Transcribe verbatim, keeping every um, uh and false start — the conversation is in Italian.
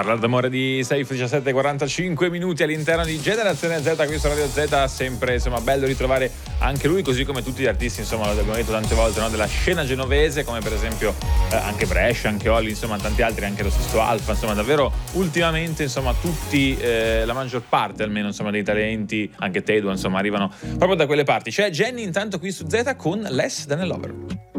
Parlare d'amore di Safe, diciassette e quarantacinque minuti all'interno di Generazione Z qui su Radio Z. Sempre insomma bello ritrovare anche lui, così come tutti gli artisti, insomma l'abbiamo detto tante volte, no? Della scena genovese, come per esempio eh, anche Brescia, anche Olli, insomma tanti altri, anche lo stesso Alfa, insomma davvero ultimamente insomma tutti, eh, la maggior parte almeno insomma dei talenti, anche Tedo insomma arrivano proprio da quelle parti. C'è Jenny intanto qui su Z con Less Than a Lover.